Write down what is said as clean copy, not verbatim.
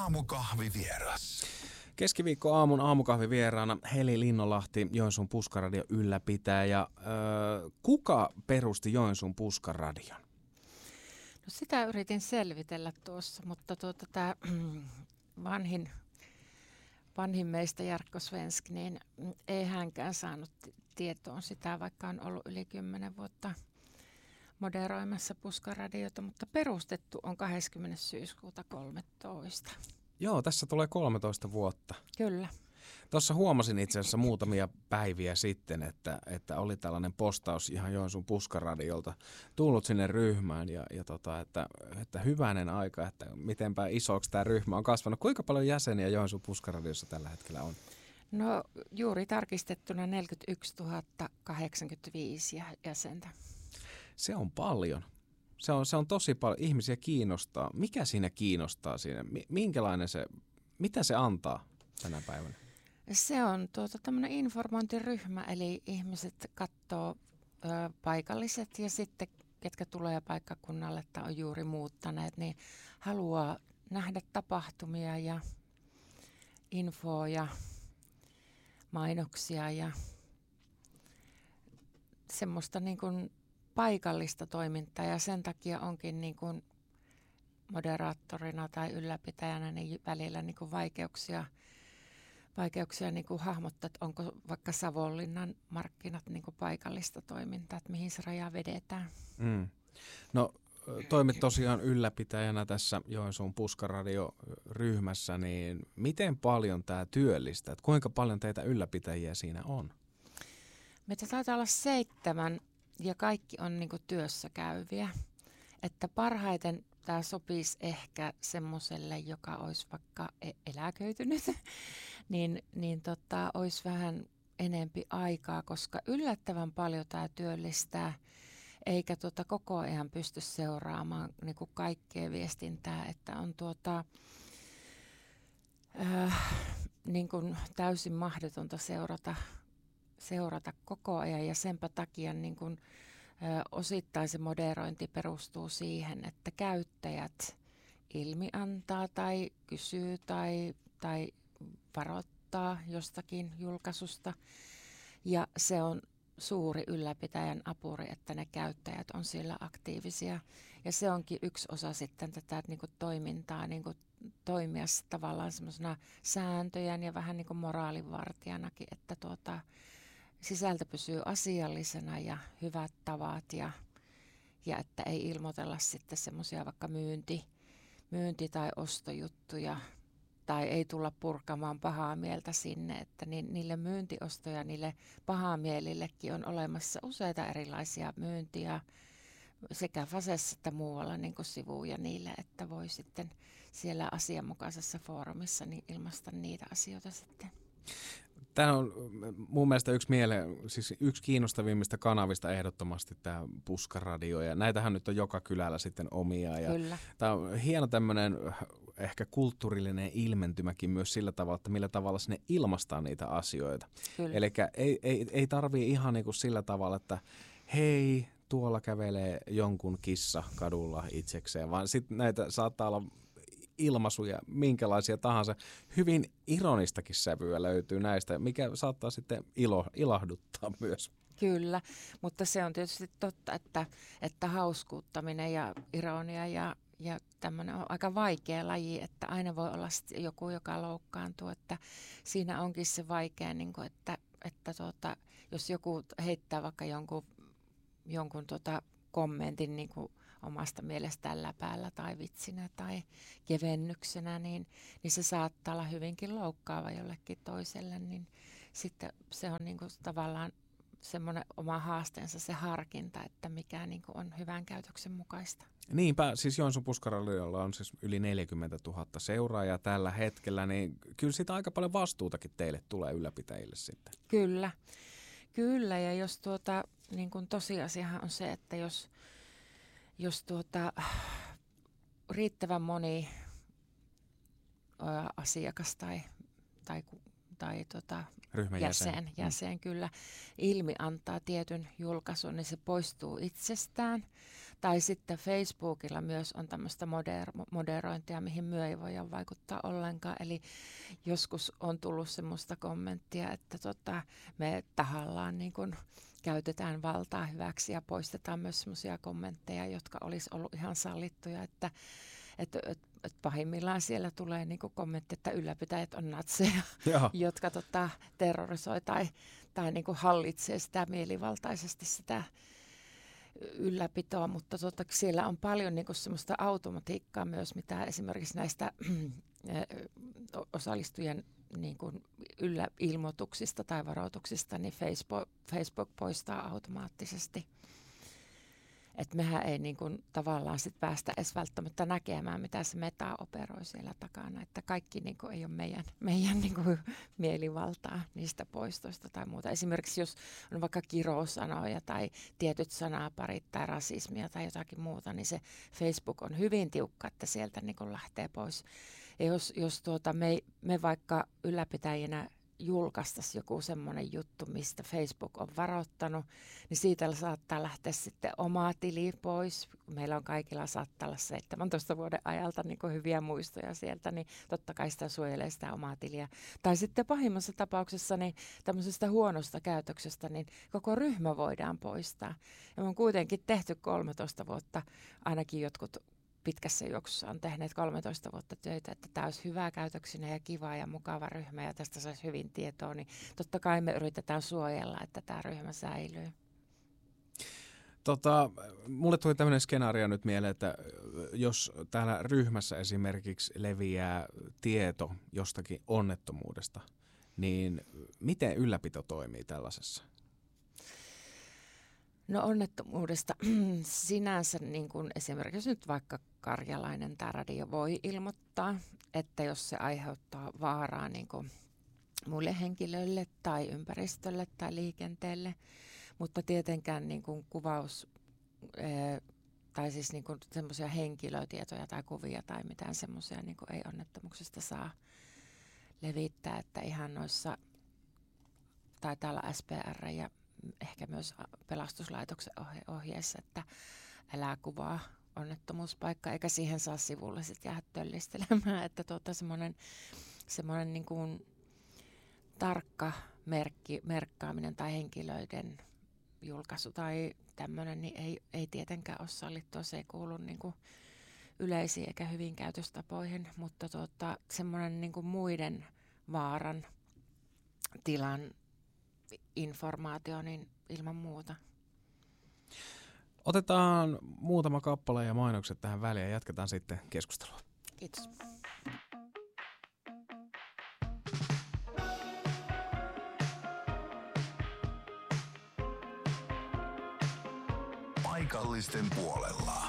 Aamukahvivieras. Keskiviikkoaamun aamukahvivieraana Heli Linnonlahti, Joensuun Puskaradio ylläpitäjä. Kuka perusti Joensuun Puskaradion? No sitä yritin selvitellä tuossa, mutta tämä vanhin meistä Jarkko Svensk, niin ei hänkään saanut tietoon sitä, vaikka on ollut yli 10 vuotta moderoimassa Puskaradiota, mutta perustettu on 20. syyskuuta 13. Joo, tässä tulee 13 vuotta. Kyllä. Tuossa huomasin itse asiassa muutamia päiviä sitten, että oli tällainen postaus ihan Joensuun Puskaradiolta tullut sinne ryhmään että hyvänen aika, että mitenpä isoksi tämä ryhmä on kasvanut. Kuinka paljon jäseniä Joensuun Puskaradiossa tällä hetkellä on? No juuri tarkistettuna 41 085 jäsentä. Se on paljon. Se on tosi paljon. Ihmisiä kiinnostaa. Mikä siinä kiinnostaa siinä? Mitä se antaa tänä päivänä? Se on tämmöinen informointiryhmä, eli ihmiset katsoo paikalliset ja sitten ketkä tulee paikkakunnalle tai on juuri muuttaneet, niin haluaa nähdä tapahtumia ja infoa ja mainoksia ja semmoista niin kuin paikallista toimintaa, ja sen takia onkin niin kuin moderaattorina tai ylläpitäjänä niin välillä niin kuin vaikeuksia niin kuin hahmottaa, että onko vaikka Savonlinnan markkinat niin kuin paikallista toimintaa, että mihin se raja vedetään. No toimit tosiaan ylläpitäjänä tässä Joensuun Puskaradio-ryhmässä, niin miten paljon tämä työllistää? Että kuinka paljon teitä ylläpitäjiä siinä on? Meitä taitaa olla 7 ja kaikki on niin kuin työssä käyviä. Että parhaiten tämä sopisi ehkä semmoiselle, joka olisi vaikka eläköitynyt, niin olisi vähän enempi aikaa, koska yllättävän paljon tämä työllistää, eikä koko ajan pysty seuraamaan niin kuin kaikkea viestintää, että on niin kuin täysin mahdotonta seurata koko ajan, ja senpä takia niin kuin osittain se moderointi perustuu siihen, että käyttäjät ilmiantaa tai kysyy tai varoittaa jostakin julkaisusta. Ja se on suuri ylläpitäjän apuri, että ne käyttäjät on siellä aktiivisia. Ja se onkin yksi osa sitten tätä niin kuin toimintaa, niin kuin toimia tavallaan semmoisena sääntöjen ja vähän niin kuin moraalinvartijanakin, että sisältö pysyy asiallisena ja hyvät tavat ja että ei ilmoitella sitten semmoisia vaikka myynti- tai ostojuttuja tai ei tulla purkamaan pahaa mieltä sinne, että niille myyntiosto- ja niille pahamielillekin on olemassa useita erilaisia myyntiä sekä Fasessa että muualla niin kuin sivuja niille, että voi sitten siellä asianmukaisessa foorumissa niin ilmaista niitä asioita sitten. Tämä on mun mielestä yksi kiinnostavimmista kanavista ehdottomasti tämä Puskaradio, ja näitähän nyt on joka kylällä sitten omia. Ja kyllä. Tämä on hieno tämmöinen ehkä kulttuurillinen ilmentymäkin myös sillä tavalla, että millä tavalla sinne ilmaistaan niitä asioita. Eli ei tarvii ihan niin kuin sillä tavalla, että hei, tuolla kävelee jonkun kissa kadulla itsekseen, vaan sitten näitä saattaa olla ilmaisuja, minkälaisia tahansa. Hyvin ironistakin sävyä löytyy näistä, mikä saattaa sitten ilahduttaa myös. Kyllä, mutta se on tietysti totta, että hauskuuttaminen ja ironia ja tämmöinen on aika vaikea laji, että aina voi olla joku, joka loukkaantuu, että siinä onkin se vaikea, niin kuin, että jos joku heittää vaikka jonkun kommentin niin kuin omasta mielestään läpäällä tai vitsinä tai kevennyksenä, niin se saattaa olla hyvinkin loukkaava jollekin toiselle, niin sitten se on niin kuin tavallaan semmoinen oma haasteensa se harkinta, että mikä niin kuin on hyvän käytöksen mukaista. Niinpä, siis Joensuun Puskaradiolla on siis yli 40 000 seuraajaa tällä hetkellä, niin kyllä siitä aika paljon vastuutakin teille tulee ylläpitäjille sitten. Kyllä, ja jos niin kuin tosiasiahan on se, että jos riittävän moni asiakas tai jäsen kyllä ilmi antaa tietyn julkaisun, niin se poistuu itsestään. Tai sitten Facebookilla myös on tämmöistä moderointia, mihin myö ei voida vaikuttaa ollenkaan. Eli joskus on tullut semmoista kommenttia, että me tahallaan niin kun käytetään valtaa hyväksi ja poistetaan myös semmoisia kommentteja, jotka olisi ollut ihan sallittuja, että pahimmillaan siellä tulee niinku kommentti, että ylläpitäjät on natseja, jotka terrorisoi tai niinku hallitsee sitä mielivaltaisesti sitä ylläpitoa, mutta siellä on paljon niinku semmoista automatiikkaa myös, mitä esimerkiksi näistä osallistujien niinku ilmoituksista tai varoituksista, niin Facebook poistaa automaattisesti. Että mehän ei niin kuin tavallaan sit päästä edes välttämättä näkemään, mitä se meta operoi siellä takana. Että kaikki niin kuin ei ole meidän niin kuin mielivaltaa niistä poistoista tai muuta. Esimerkiksi jos on vaikka kirosanoja tai tietyt sanaparit tai rasismia tai jotakin muuta, niin se Facebook on hyvin tiukka, että sieltä niin kuin lähtee pois. Ja jos me vaikka ylläpitäjinä julkaistaisiin joku semmoinen juttu, mistä Facebook on varoittanut, niin siitä saattaa lähteä sitten oma tili pois. Meillä on kaikilla saattaa olla 17 vuoden ajalta niin kuin hyviä muistoja sieltä, niin totta kai sitä suojelee sitä omaa tiliä. Tai sitten pahimmassa tapauksessa niin tämmöisestä huonosta käytöksestä, niin koko ryhmä voidaan poistaa. Ja me on kuitenkin tehty 13 vuotta, ainakin jotkut pitkässä juoksussa on tehneet 13 vuotta töitä, että tämä olisi hyvä käytöksinen ja kiva ja mukava ryhmä ja tästä saisi hyvin tietoa, niin totta kai me yritetään suojella, että tämä ryhmä säilyy. Mulle tuli tämmöinen skenaario nyt mieleen, että jos täällä ryhmässä esimerkiksi leviää tieto jostakin onnettomuudesta, niin miten ylläpito toimii tällaisessa? No onnettomuudesta sinänsä niin kuin esimerkiksi nyt vaikka Karjalainen tämä radio voi ilmoittaa, että jos se aiheuttaa vaaraa niin kuin muille henkilöille tai ympäristölle tai liikenteelle, mutta tietenkään niin kuin kuvaus tai siis niin kuin semmoisia henkilötietoja tai kuvia tai mitään semmoisia niin kuin ei onnettomuuksista saa levittää, että ihan noissa taitaa olla SPR ja ehkä myös pelastuslaitoksen ohjeessa, että älä kuvaa onnettomuuspaikkaa, eikä siihen saa sivulle sitten jäädä töllistelemään, että semmoinen niin kuin tarkka merkkaaminen tai henkilöiden julkaisu tai tämmöinen, niin ei tietenkään ole sallittua, se ei kuulu niin kuin yleisiin eikä hyvin käytöstapoihin, mutta semmoinen niin kuin muiden vaaran tilan informaatio, niin ilman muuta. Otetaan muutama kappale ja mainokset tähän väliin ja jatketaan sitten keskustelua. Kiitos. Paikallisten puolella.